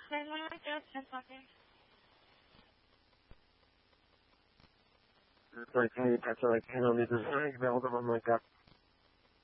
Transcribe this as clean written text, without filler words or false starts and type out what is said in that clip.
It's like, hey, that's like, hey, on the design, I'm like,